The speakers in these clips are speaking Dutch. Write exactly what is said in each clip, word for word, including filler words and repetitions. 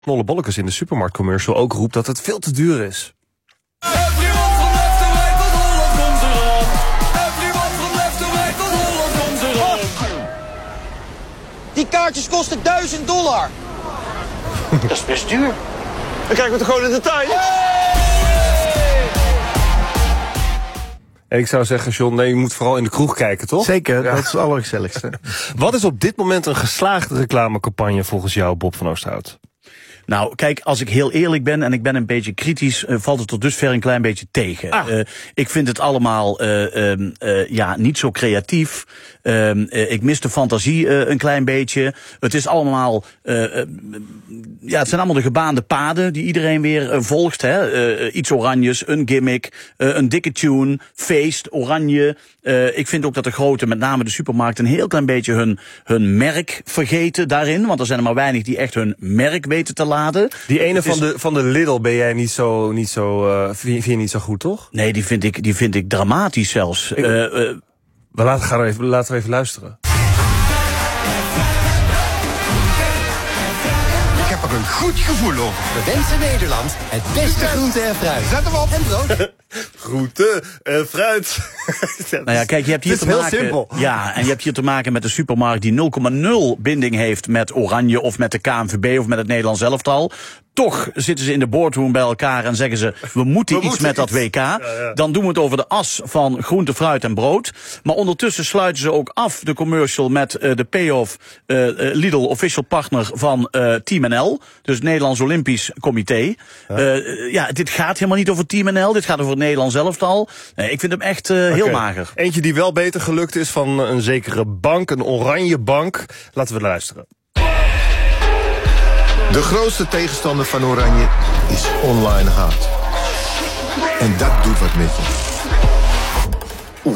Nolle Bollekes in de supermarktcommercial ook roept dat het veel te duur is. Die kaartjes kosten duizend dollar. Dat is best duur. Dan kijken we toch gewoon in de tuin. En ik zou zeggen, John, nee, je moet vooral in de kroeg kijken, toch? Zeker, ja. Dat is het allergezelligste. Wat is op dit moment een geslaagde reclamecampagne volgens jou, Bob van Oosterhout? Nou, kijk, als ik heel eerlijk ben en ik ben een beetje kritisch, uh, valt het tot dusver een klein beetje tegen. Ah. Uh, ik vind het allemaal uh, uh, uh, ja, niet zo creatief. Uh, uh, ik mis de fantasie uh, een klein beetje. Het is allemaal, uh, uh, ja, het zijn allemaal de gebaande paden die iedereen weer uh, volgt. Hè? Uh, iets oranjes, een gimmick, uh, een dikke tune, feest, oranje. Uh, ik vind ook dat de grote, met name de supermarkten, een heel klein beetje hun, hun merk vergeten daarin. Want er zijn er maar weinig die echt hun merk weten te laden. Die ene is, van de, van de Lidl ben jij niet zo, niet zo, uh, vind, vind je niet zo goed, toch? Nee, die vind ik, die vind ik dramatisch zelfs. Ik, uh, uh, we laten, gaan we even, laten we even luisteren. Ik heb er een goed gevoel over. We wensen Nederland het beste groente en fruit. Zet hem op. En brood. Groente en fruit. Nou ja, kijk, je hebt hier te maken. Simpel. Ja, en je hebt hier te maken met een supermarkt die nul komma nul binding heeft met Oranje of met de K N V B of met het Nederlands elftal. Toch zitten ze in de boardroom bij elkaar en zeggen ze, we moeten we iets moeten met iets. dat W K. Ja, ja. Dan doen we het over de as van groente, fruit en brood. Maar ondertussen sluiten ze ook af de commercial met uh, de payoff uh, Lidl official partner van uh, Team N L. Dus Nederlands Olympisch Comité. Ja. Uh, ja, dit gaat helemaal niet over Team N L. Dit gaat over het Nederlands elftal. Nee, ik vind hem echt uh, okay. heel mager. Eentje die wel beter gelukt is van een zekere bank, een oranje bank. Laten we luisteren. De grootste tegenstander van Oranje is online haat. En dat doet wat met je. Oeh.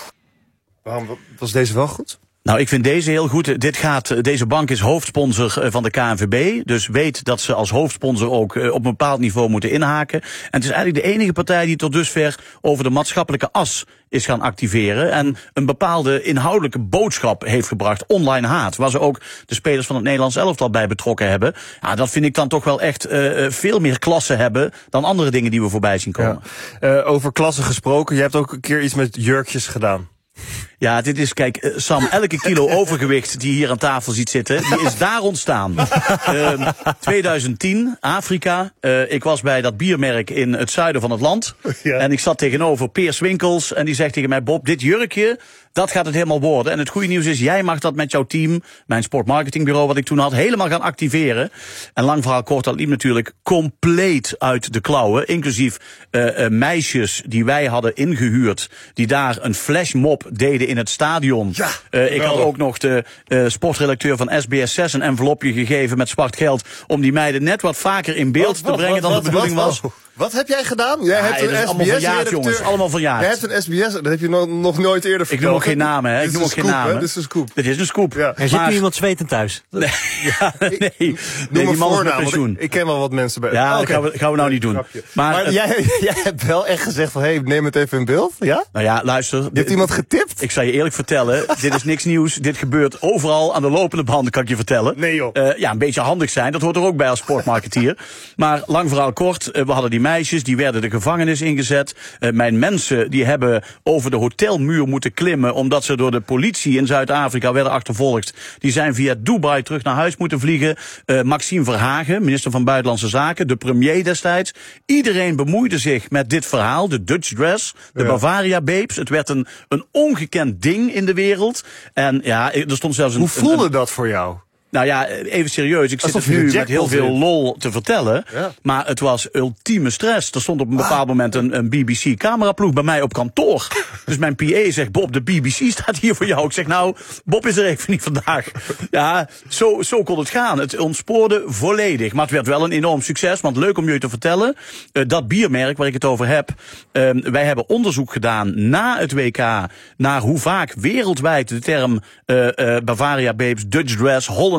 Waarom was deze wel goed? Nou, ik vind deze heel goed. Dit gaat, deze bank is hoofdsponsor van de K N V B. Dus weet dat ze als hoofdsponsor ook op een bepaald niveau moeten inhaken. En het is eigenlijk de enige partij die tot dusver over de maatschappelijke as is gaan activeren. En een bepaalde inhoudelijke boodschap heeft gebracht. Online haat. Waar ze ook de spelers van het Nederlands elftal bij betrokken hebben. Ja, dat vind ik dan toch wel echt uh, veel meer klasse hebben dan andere dingen die we voorbij zien komen. Ja. Uh, over klasse gesproken. Je hebt ook een keer iets met jurkjes gedaan. Ja, dit is, kijk, Sam, elke kilo overgewicht die hier aan tafel ziet zitten, die is daar ontstaan. uh, twintig tien, Afrika. Uh, ik was bij dat biermerk in het zuiden van het land. Ja. En ik zat tegenover Peers Winkels en die zegt tegen mij, Bob, dit jurkje, dat gaat het helemaal worden. En het goede nieuws is, jij mag dat met jouw team, mijn sportmarketingbureau wat ik toen had, helemaal gaan activeren. En lang verhaal kort, dat liep natuurlijk compleet uit de klauwen. Inclusief uh, uh, meisjes die wij hadden ingehuurd, die daar een flashmob deden in het stadion. Ja, uh, ik had ook nog de uh, sportredacteur van S B S zes een envelopje gegeven met zwart geld om die meiden net wat vaker in beeld wat, te brengen wat, dan wat, de bedoeling wat, was. Wat, wat heb jij gedaan? Jij ja, hebt een S B S-redacteur. Jongens, allemaal verjaard. Jij hebt een S B S, dat heb je nog, nog nooit eerder verteld. Ik noem ook geen namen, hè. Ik noem ook geen namen. Dit is een scoop. Dit is een scoop. Ja. Er zit nu iemand zwetend thuis. Nee, ja, nee. Ik, nee noem die man is met pensioen. Ik, ik ken wel wat mensen bij. Ja, oh, okay. dat gaan we, gaan we nou niet doen. Maar, maar uh, jij, jij hebt wel echt gezegd van, hé, hey, neem het even in beeld, ja? Nou ja, luister. Je hebt iemand getipt? Ik zal je eerlijk vertellen, dit is niks nieuws. Dit gebeurt overal aan de lopende band, kan ik je vertellen. Nee joh. Uh, ja, een beetje handig zijn, dat hoort er ook bij als sportmarketeer. Maar lang verhaal kort, uh, we hadden die meisjes, die werden de gevangenis ingezet. Uh, mijn mensen, die hebben over de hotelmuur moeten klimmen, omdat ze door de politie in Zuid-Afrika werden achtervolgd. Die zijn via Dubai terug naar huis moeten vliegen. Uh, Maxime Verhagen, minister van Buitenlandse Zaken, de premier destijds. Iedereen bemoeide zich met dit verhaal, de Dutch Dress, de ja. Bavaria Babes. Het werd een, een ongekend ding in de wereld. En ja, er stond zelfs een... Hoe voelde een, een, dat voor jou? Nou ja, even serieus. Ik zit het nu met heel veel lol te vertellen. Ja. Maar het was ultieme stress. Er stond op een bepaald moment een, een B B C-cameraploeg bij mij op kantoor. Dus mijn P A zegt, Bob, de B B C staat hier voor jou. Ik zeg, nou, Bob is er even niet vandaag. Ja, zo, zo kon het gaan. Het ontspoorde volledig. Maar het werd wel een enorm succes. Want leuk om jullie te vertellen. Uh, dat biermerk waar ik het over heb. Uh, wij hebben onderzoek gedaan na het W K. Naar hoe vaak wereldwijd de term uh, uh, Bavaria Babes, Dutch Dress, Holland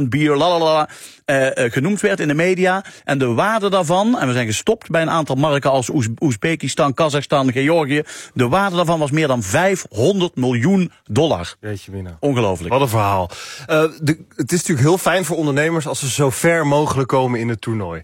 Corn Beer, lalala, uh, uh, genoemd werd in de media. En de waarde daarvan, en we zijn gestopt bij een aantal marken als Oez- Oezbekistan, Kazachstan, Georgië. De waarde daarvan was meer dan vijfhonderd miljoen dollar. Jeetje mina. Ongelooflijk. Wat een verhaal. Uh, de, het is natuurlijk heel fijn voor ondernemers als ze zo ver mogelijk komen in het toernooi.